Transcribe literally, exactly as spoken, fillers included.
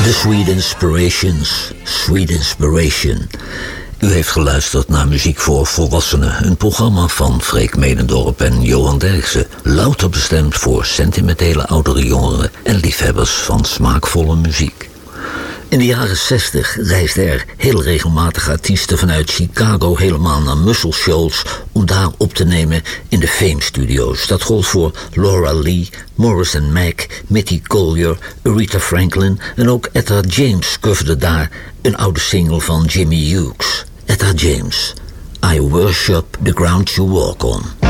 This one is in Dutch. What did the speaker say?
The Sweet Inspirations, Sweet Inspiration. U heeft geluisterd naar Muziek voor Volwassenen, een programma van Freek Medendorp en Johan Derksen, louter bestemd voor sentimentele oudere jongeren en liefhebbers van smaakvolle muziek. In de jaren zestig reisden er heel regelmatig artiesten vanuit Chicago helemaal naar Muscle Shoals om daar op te nemen in de Fame Studios. Dat gold voor Laura Lee, Morris and Mac, Mitty Collier, Aretha Franklin en ook Etta James coverde daar een oude single van Jimmy Hughes. Etta James, I Worship the Ground You Walk On.